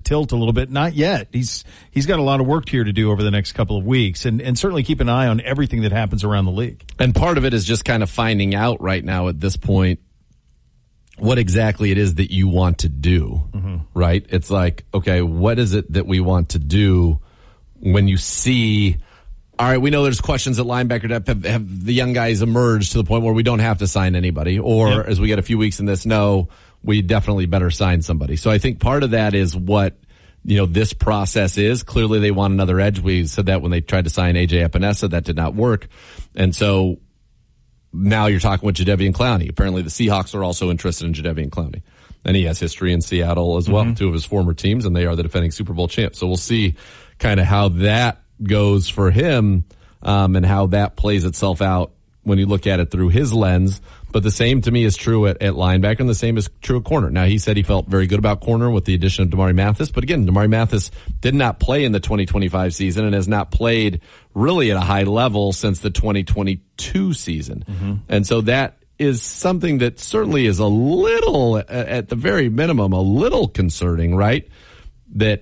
tilt a little bit. Not yet. He's got a lot of work here to do over the next couple of weeks, and certainly keep an eye on everything that happens around the league. And part of it is just kind of finding out right now at this point what exactly it is that you want to do, right? It's like, okay, what is it that we want to do when you see, all right, we know there's questions at linebacker depth. Have the young guys emerged to the point where we don't have to sign anybody? Or as we get a few weeks in this, no, we definitely better sign somebody. So I think part of that is what, this process is. Clearly they want another edge. We said that when they tried to sign A.J. Epinesa. That did not work. And so now you're talking with Jadeveon Clowney. Apparently the Seahawks are also interested in Jadeveon Clowney. And he has history in Seattle as well, two of his former teams, and they are the defending Super Bowl champs. So we'll see kind of how that goes for him, and how that plays itself out when you look at it through his lens. But the same to me is true at linebacker, and the same is true at corner. Now, he said he felt very good about corner with the addition of Damari Mathis. But again, Damari Mathis did not play in the 2025 season and has not played really at a high level since the 2022 season. And so that is something that certainly is a little, at the very minimum, a little concerning, right? That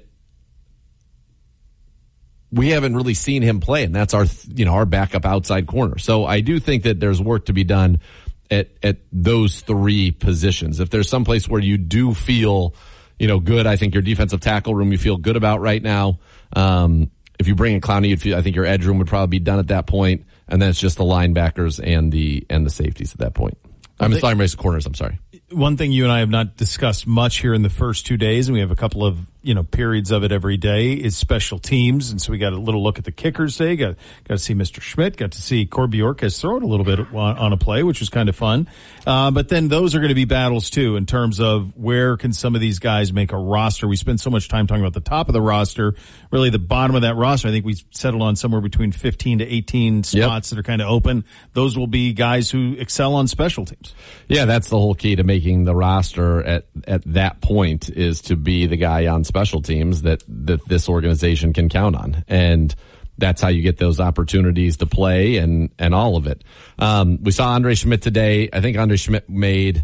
we haven't really seen him play, and that's our backup outside corner. So I do think that there's work to be done at those three positions. If there's some place where you do feel, good, I think your defensive tackle room you feel good about right now. If you bring in Clowney, I think your edge room would probably be done at that point, and then it's just the linebackers and the safeties at that point. Corners, I'm sorry. One thing you and I have not discussed much here in the first 2 days, and we have a couple of, periods of it every day, is special teams. And so we got a little look at the kickers today. Got to see Mr. Schmidt, got to see Corby Orcas throw it a little bit on a play, which was kind of fun. But then those are going to be battles too, in terms of where can some of these guys make a roster. We spend so much time talking about the top of the roster, really the bottom of that roster. I think we settled on somewhere between 15 to 18 spots that are kind of open. Those will be guys who excel on special teams. Yeah, that's the whole key to making the roster at that point, is to be the guy on special teams that this organization can count on. And that's how you get those opportunities to play and all of it. We saw Andre Schmidt today. I think Andre Schmidt made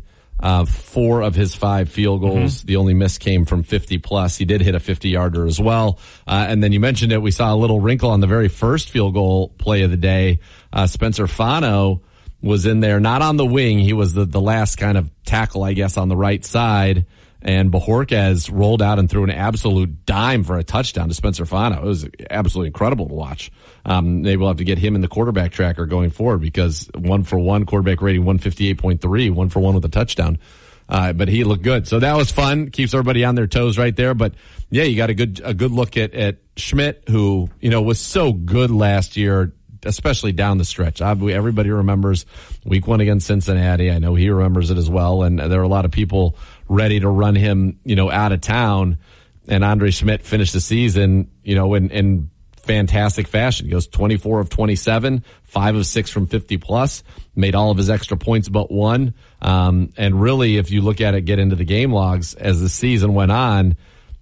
4 of his 5 field goals. The only miss came from 50 plus. He did hit a 50-yarder as well. And then you mentioned it. We saw a little wrinkle on the very first field goal play of the day. Spencer Fano was in there, not on the wing. He was the last kind of tackle, I guess, on the right side. And Bojorquez rolled out and threw an absolute dime for a touchdown to Spencer Fano. It was absolutely incredible to watch. Maybe we'll have to get him in the quarterback tracker going forward, because 1-for-1 quarterback rating 158.3, 1-for-1 with a touchdown. But he looked good. So that was fun. Keeps everybody on their toes right there. But yeah, you got a good look at Schmidt, who, was so good last year, especially down the stretch. Everybody remembers week 1 against Cincinnati. I know he remembers it as well. And there are a lot of people ready to run him, out of town. And Andre Schmidt finished the season, in fantastic fashion. He goes 24 of 27, 5 of 6 from 50 plus, made all of his extra points but 1. And really, if you look at it, get into the game logs as the season went on,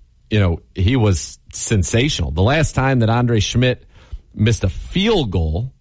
he was sensational. The last time that Andre Schmidt missed a field goal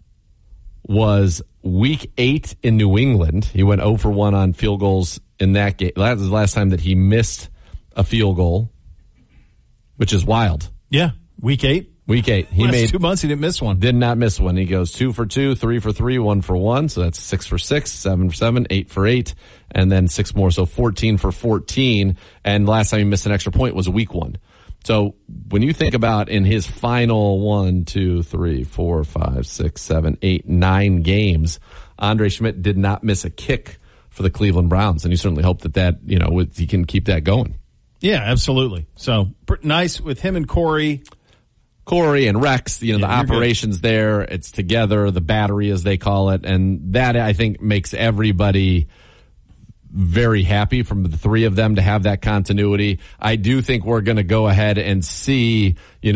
was week 8 in New England. He went 0 for 1 on field goals in that game. That was the last time that he missed a field goal, which is wild. Yeah, week 8. Week 8. He made 2 months. He didn't miss one. Did not miss one. He goes 2 for 2, 3 for 3, 1 for 1. So that's 6 for 6, 7 for 7, 8 for 8, and then 6 more. So 14 for 14. And last time he missed an extra point was week 1. So when you think about in his final 1, 2, 3, 4, 5, 6, 7, 8, 9 games, Andre Schmidt did not miss a kick for the Cleveland Browns. And you certainly hope that he can keep that going. Yeah, absolutely. So nice with him and Corey and Rex, the operations good. There, it's together, the battery as they call it. And that, I think, makes everybody very happy from the three of them to have that continuity. I do think we're going to go ahead and see,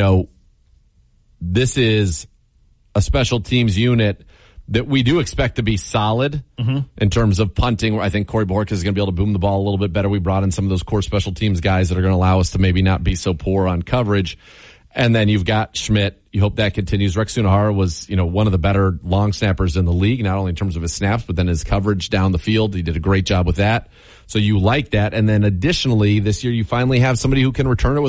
this is a special teams unit that we do expect to be solid in terms of punting. I think Corey Bojorquez is going to be able to boom the ball a little bit better. We brought in some of those core special teams guys that are going to allow us to maybe not be so poor on coverage. And then you've got Schmidt. You hope that continues. Rex Sunahara was, one of the better long snappers in the league, not only in terms of his snaps, but then his coverage down the field. He did a great job with that. So you like that. And then additionally, this year you finally have somebody who can return it with